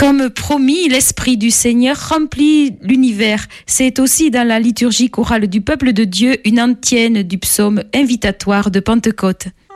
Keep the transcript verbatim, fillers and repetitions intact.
Comme promis, l'Esprit du Seigneur remplit l'univers. C'est aussi dans la liturgie chorale du peuple de Dieu une antienne du psaume invitatoire de Pentecôte.